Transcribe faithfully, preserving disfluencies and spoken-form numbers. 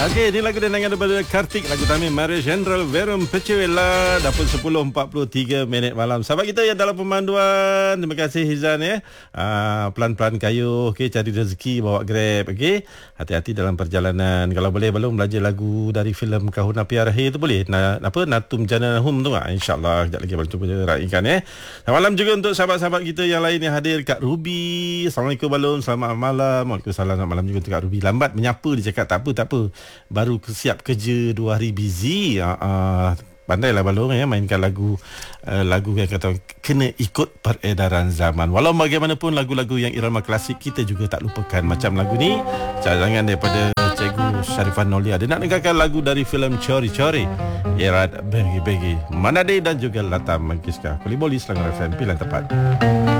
Okey, ini lagu dengangan daripada Kartik, lagu Tamim Mari General Verum Pecewela. Dapat sepuluh empat puluh tiga minit malam. Sahabat kita yang dalam pemanduan, terima kasih Hizan ya. Uh, pelan-pelan kayuh, okey, cari rezeki, bawa Grab, okey. Hati-hati dalam perjalanan. Kalau boleh belum belajar lagu dari filem Kahuna Piarahi tu boleh. Na, apa Natum Janahum tu ah. Insya-Allah kejap lagi baru cuba raikan ya. Selamat malam juga untuk sahabat-sahabat kita yang lain yang hadir. Kak Ruby, Assalamualaikum Balum, selamat malam. Waalaikumsalam, selamat malam juga untuk Kak Ruby. Lambat menyapa, dia cakap tak apa tak apa. Baru siap kerja dua hari busy. Uh, uh, pandailah Balong ya mainkan lagu uh, lagu yang kata kena ikut peredaran zaman. Walau bagaimanapun lagu-lagu yang irama klasik kita juga tak lupakan. Macam lagu ni cadangan daripada Cikgu Sharifah Nolia. Dia nak dengarkan lagu dari filem Chori Chori, Irad Begi Begi, Manade dan juga Lata Mangkiska. Kuli Boli Selangor F M, pilihan tepat.